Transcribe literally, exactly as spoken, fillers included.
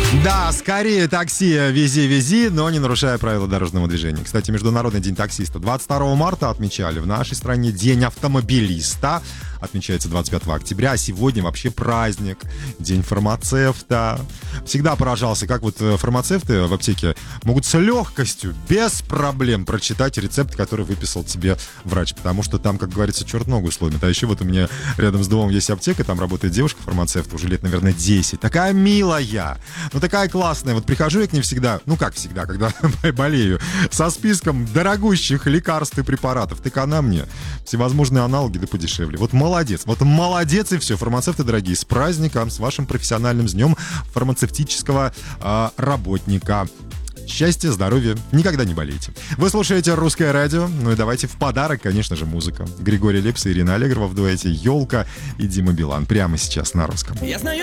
Да, скорее такси вези-вези, но не нарушая правила дорожного движения. Кстати, Международный день таксиста двадцать второго марта отмечали. В нашей стране День автомобилиста отмечается двадцать пятого октября, а сегодня вообще праздник, День фармацевта. Всегда поражался, как вот фармацевты в аптеке могут с легкостью, без проблем прочитать рецепт, который выписал тебе врач, потому что там, как говорится, черт ногу сломит. А еще вот у меня рядом с домом есть аптека, там работает девушка-фармацевт, уже лет, наверное, десять. Такая милая, ну такая классная. Вот прихожу я к ней всегда, ну как всегда, когда болею, со списком дорогущих лекарств и препаратов. Так она мне всевозможные аналоги, да подешевле. Вот молодец, вот молодец и все. Фармацевты дорогие, с праздником, с вашим профессиональным днем фармацевтического э, работника. Счастья, здоровья, никогда не болейте. Вы слушаете «Русское радио», ну и давайте в подарок, конечно же, музыка. Григорий Лепс и Ирина Аллегрова в дуэте «Елка» и Дима Билан. Прямо сейчас на русском. Я знаю.